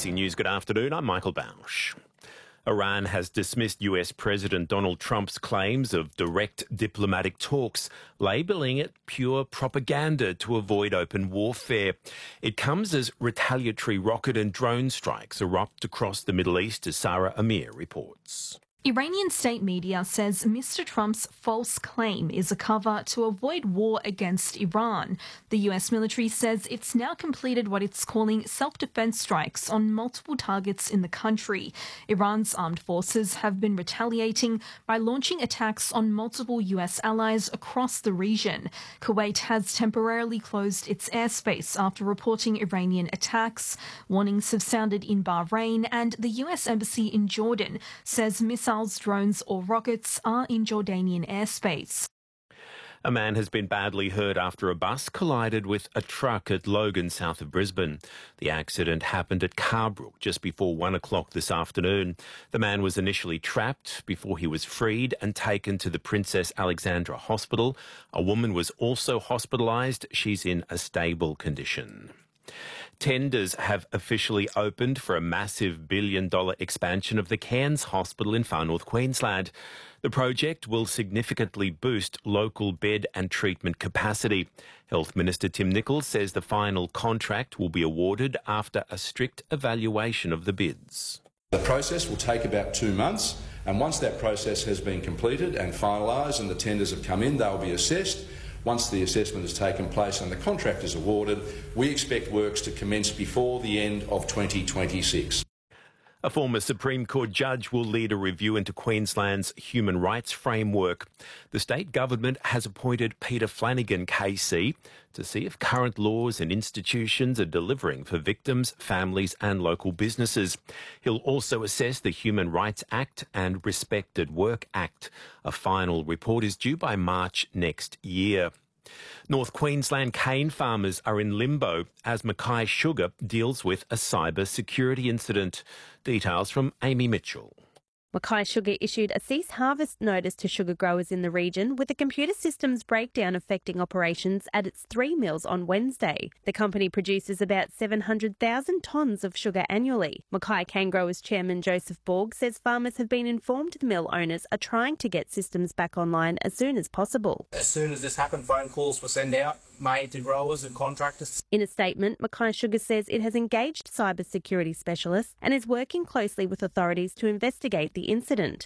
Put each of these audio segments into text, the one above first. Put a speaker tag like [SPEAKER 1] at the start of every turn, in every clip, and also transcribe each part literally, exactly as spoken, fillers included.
[SPEAKER 1] A B C News, good afternoon. I'm Michael Bausch. Iran has dismissed U S President Donald Trump's claims of direct diplomatic talks, labelling it pure propaganda to avoid open warfare. It comes as retaliatory rocket and drone strikes erupt across the Middle East, as Sarah Amir reports.
[SPEAKER 2] Iranian state media says Mister Trump's false claim is a cover to avoid war against Iran. The U S military says it's now completed what it's calling self-defense strikes on multiple targets in the country. Iran's armed forces have been retaliating by launching attacks on multiple U S allies across the region. Kuwait has temporarily closed its airspace after reporting Iranian attacks. Warnings have sounded in Bahrain, and the U S Embassy in Jordan says missiles, drones or rockets are in Jordanian airspace.
[SPEAKER 1] A man has been badly hurt after a bus collided with a truck at Logan, south of Brisbane. The accident happened at Carbrook just before one o'clock this afternoon. The man was initially trapped before he was freed and taken to the Princess Alexandra Hospital. A woman was also hospitalised. She's in a stable condition. Tenders have officially opened for a massive billion-dollar expansion of the Cairns Hospital in Far North Queensland. The project will significantly boost local bed and treatment capacity. Health Minister Tim Nicholls says the final contract will be awarded after a strict evaluation of the bids.
[SPEAKER 3] The process will take about two months, and once that process has been completed and finalised and the tenders have come in, they'll be assessed. Once the assessment has taken place and the contract is awarded, we expect works to commence before the end of twenty twenty-six.
[SPEAKER 1] A former Supreme Court judge will lead a review into Queensland's human rights framework. The state government has appointed Peter Flanagan K C to see if current laws and institutions are delivering for victims, families and local businesses. He'll also assess the Human Rights Act and Respect at Work Act. A final report is due by March next year. North Queensland cane farmers are in limbo as Mackay Sugar deals with a cyber security incident. Details from Amy Mitchell.
[SPEAKER 4] Mackay Sugar issued a cease harvest notice to sugar growers in the region, with a computer systems breakdown affecting operations at its three mills on Wednesday. The company produces about seven hundred thousand tonnes of sugar annually. Mackay Cane Growers Chairman Joseph Borg says farmers have been informed the mill owners are trying to get systems back online as soon as possible.
[SPEAKER 5] As soon as this happened, phone calls were sent out, made to growers and contractors.
[SPEAKER 4] In a statement, Mackay Sugar says it has engaged cyber security specialists and is working closely with authorities to investigate the incident.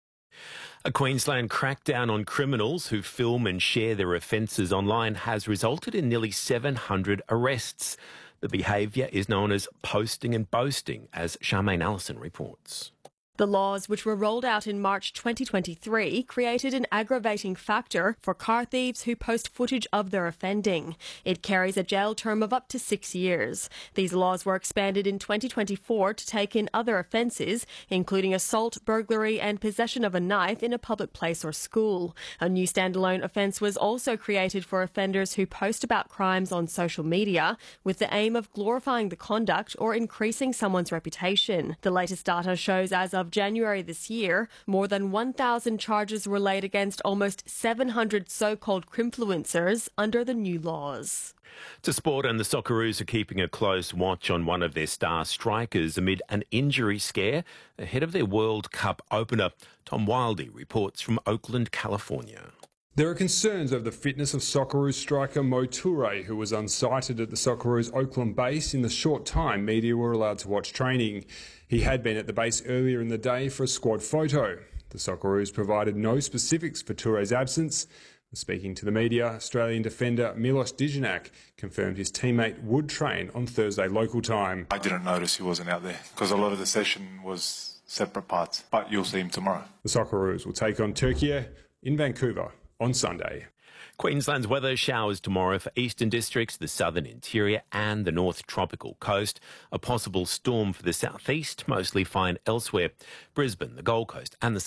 [SPEAKER 1] A Queensland crackdown on criminals who film and share their offences online has resulted in nearly seven hundred arrests. The behaviour is known as posting and boasting, as Charmaine Allison reports.
[SPEAKER 6] The laws, which were rolled out in March twenty twenty-three, created an aggravating factor for car thieves who post footage of their offending. It carries a jail term of up to six years. These laws were expanded in twenty twenty-four to take in other offences, including assault, burglary and possession of a knife in a public place or school. A new standalone offence was also created for offenders who post about crimes on social media, with the aim of glorifying the conduct or increasing someone's reputation. The latest data shows as of January this year, more than one thousand charges were laid against almost seven hundred so-called crimfluencers under the new laws.
[SPEAKER 1] To sport, and the Socceroos are keeping a close watch on one of their star strikers amid an injury scare ahead of their World Cup opener. Tom Wildey reports from Oakland, California.
[SPEAKER 7] There are concerns over the fitness of Socceroos striker Mo Toure, who was unsighted at the Socceroos Oakland base in the short time media were allowed to watch training. He had been at the base earlier in the day for a squad photo. The Socceroos provided no specifics for Toure's absence. Speaking to the media, Australian defender Milos Dijanak confirmed his teammate would train on Thursday local time.
[SPEAKER 8] I didn't notice he wasn't out there because a lot of the session was separate parts, but you'll see him tomorrow.
[SPEAKER 7] The Socceroos will take on Turkey in Vancouver on Sunday.
[SPEAKER 1] Queensland's weather: showers tomorrow for eastern districts, the southern interior and the north tropical coast. A possible storm for the southeast, mostly fine elsewhere. Brisbane, the Gold Coast and the